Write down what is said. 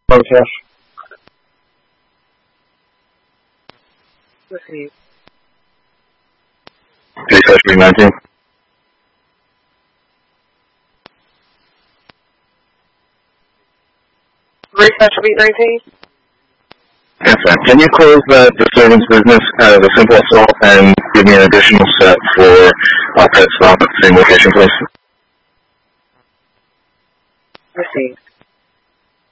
Protest. Received. Refresh B19. Refresh B19. Yes, ma'am. Can you close that disturbance business as a simple assault and give me an additional set for pet stop at the same location, please? Received.